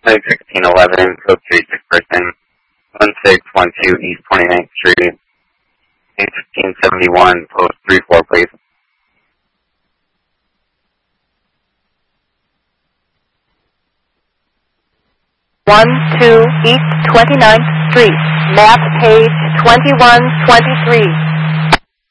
1611, code 36 person, 1612 East 29th Street, 1571, post 34, please. 12 East 29th Street, map page 2123.